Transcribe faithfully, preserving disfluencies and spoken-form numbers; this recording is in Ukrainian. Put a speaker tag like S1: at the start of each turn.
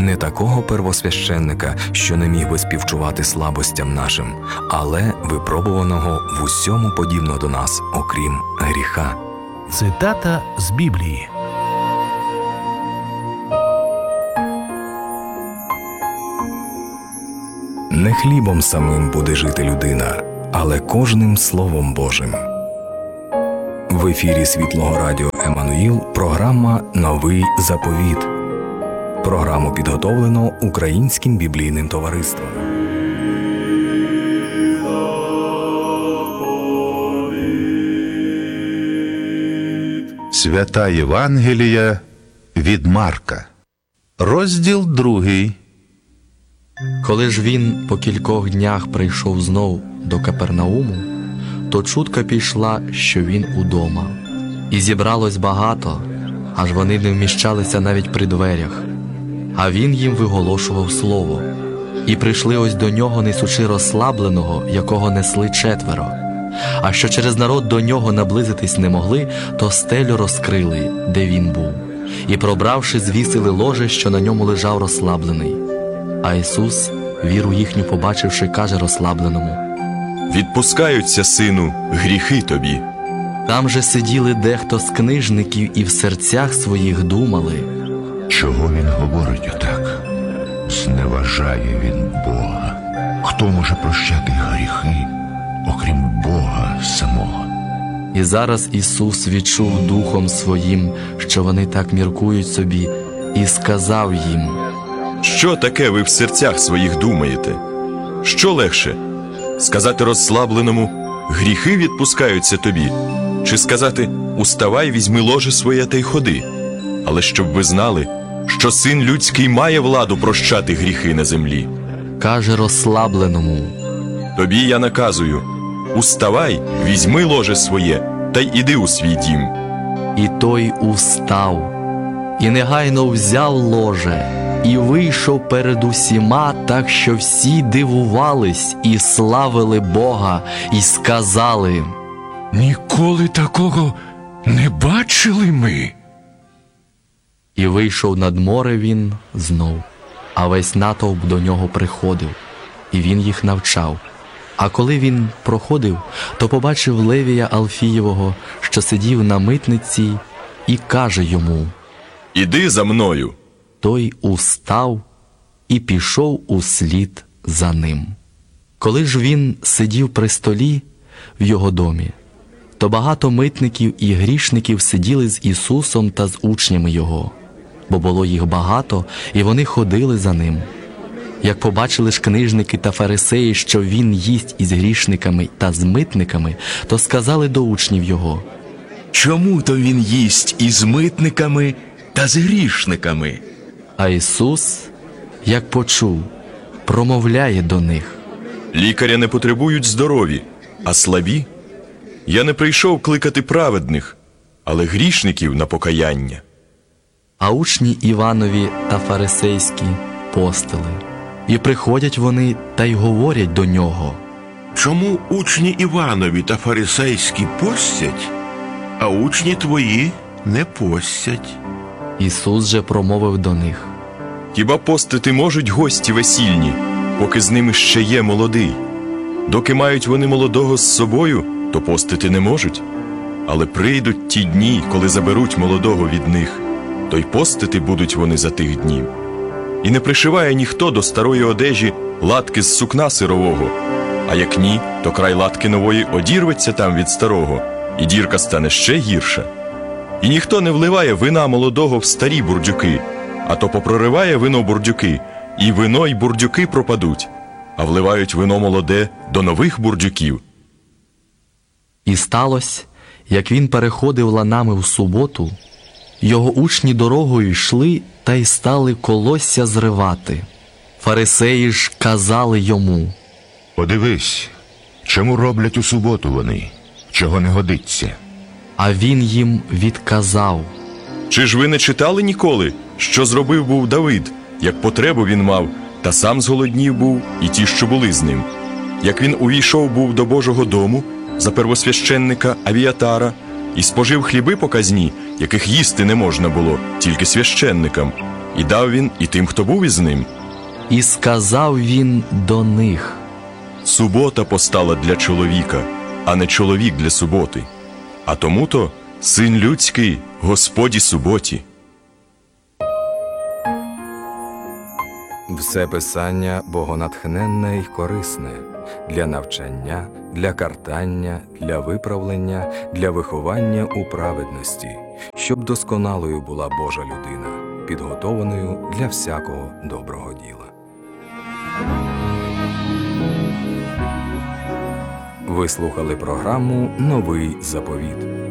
S1: не такого первосвященника, що не міг би співчувати слабостям нашим, але випробуваного в усьому подібно до нас, окрім гріха.
S2: Цитата з Біблії.
S1: Не хлібом самим буде жити людина, але кожним Словом Божим. В ефірі Світлого Радіо Еммануїл програма «Новий заповіт». Програму підготовлено Українським біблійним товариством.
S3: Свята Євангелія від Марка. Розділ другий.
S4: Коли ж він по кількох днях прийшов знов до Капернауму, то чутка пішла, що він удома. І зібралось багато, аж вони не вміщалися навіть при дверях. А він їм виголошував слово. І прийшли ось до нього, несучи розслабленого, якого несли четверо. А що через народ до нього наблизитись не могли, то стелю розкрили, де він був. І, пробравши, звісили ложе, що на ньому лежав розслаблений. А Ісус, віру їхню побачивши, каже розслабленому:
S5: «Відпускаються, сину, гріхи тобі».
S4: Там же сиділи дехто з книжників і в серцях своїх думали:
S6: чого він говорить отак? Зневажає він Бога. Хто може прощати гріхи, окрім Бога самого?
S4: І зараз Ісус відчув духом своїм, що вони так міркують собі, і сказав їм:
S5: «Що таке ви в серцях своїх думаєте? Що легше? Сказати розслабленому: гріхи відпускаються тобі? Чи сказати: уставай, візьми ложе своє та й ходи? Але щоб ви знали, що Син Людський має владу прощати гріхи на землі».
S4: Каже розслабленому:
S5: «Тобі я наказую: уставай, візьми ложе своє та й іди у свій дім».
S4: І той устав, і негайно взяв ложе, і вийшов перед усіма, так що всі дивувались і славили Бога, і сказали:
S2: Ніколи такого не бачили ми.
S4: І вийшов над море він знов, а весь натовп до нього приходив, і він їх навчав. А коли він проходив, то побачив Левія Алфієвого, що сидів на митниці, і каже йому:
S5: «Іди за мною».
S4: Той устав і пішов услід за ним. Коли ж він сидів при столі в його домі, то багато митників і грішників сиділи з Ісусом та з учнями Його, бо було їх багато, і вони ходили за Ним. Як побачили ж книжники та фарисеї, що Він їсть із грішниками та з митниками, то сказали до учнів Його:
S7: чому то він їсть із митниками та з грішниками?
S4: А Ісус, як почув, промовляє до них:
S5: Лікаря не потребують здорові, а слабі. Я не прийшов кликати праведних, але грішників на покаяння.
S4: А учні Іванові та фарисейські постили. І приходять вони та й говорять до нього:
S6: Чому учні Іванові та фарисейські постять, а учні твої не постять?
S4: Ісус же промовив до них:
S5: Хіба постити можуть гості весільні, поки з ними ще є молодий? Доки мають вони молодого з собою, то постити не можуть. Але прийдуть ті дні, коли заберуть молодого від них, то й постити будуть вони за тих днів. І не пришиває ніхто до старої одежі латки з сукна сирового, а як ні, то край латки нової одірветься там від старого, і дірка стане ще гірша. І ніхто не вливає вина молодого в старі бурдюки, а то попрориває вино бурдюки, і вино й бурдюки пропадуть, а вливають вино молоде до нових бурдюків.
S4: І сталося, як він переходив ланами в суботу, його учні дорогою йшли та й стали колосся зривати. Фарисеї ж казали йому:
S6: Подивись, чому роблять у суботу вони, чого не годиться.
S4: А він їм відказав:
S5: Чи ж ви не читали ніколи, що зробив був Давид, як потребу він мав, та сам зголоднів був, і ті, що були з ним? Як він увійшов був до Божого дому за первосвященника Авіатара і спожив хліби показні, яких їсти не можна було, тільки священникам, і дав він і тим, хто був із ним.
S4: І сказав він до них:
S5: Субота постала для чоловіка, а не чоловік для суботи. А тому-то Син людський Господі суботі.
S1: Все писання богонатхненне й корисне для навчання, для картання, для виправлення, для виховання у праведності, щоб досконалою була Божа людина, підготованою для всякого доброго діла. Ви слухали програму «Новий заповіт».